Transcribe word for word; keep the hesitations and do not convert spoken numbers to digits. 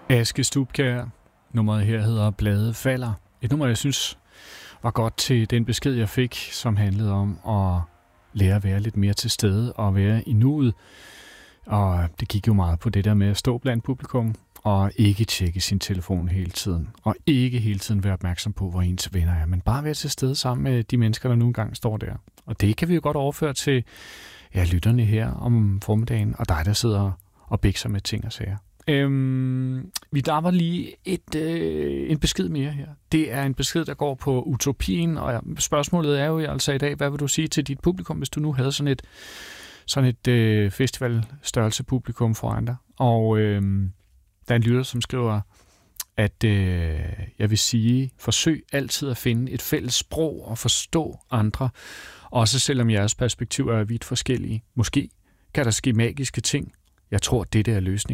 Aske Stubkjær. Nummeret her hedder Blade falder. Et nummer, jeg synes var godt til den besked, jeg fik, som handlede om at lære at være lidt mere til stede og være i nuet. Og det gik jo meget på det der med at stå blandt publikum og ikke tjekke sin telefon hele tiden. Og ikke hele tiden være opmærksom på, hvor ens venner er, men bare være til stede sammen med de mennesker, der nu engang står der. Og det kan vi jo godt overføre til ja, lytterne her om formiddagen, og dig, der sidder og bikser med ting og sager. Øhm, vi der var lige et, øh, en besked mere her. Det er en besked, der går på utopien, og spørgsmålet er jo altså i dag, hvad vil du sige til dit publikum, hvis du nu havde sådan et, sådan et øh, festivalstørrelse publikum foran dig? Og øh, der er en lytter, som skriver, at øh, jeg vil sige, forsøg altid at finde et fælles sprog og forstå andre, også selvom jeres perspektiver er vidt forskellige. Måske kan der ske magiske ting. Jeg tror, dette er løsningen.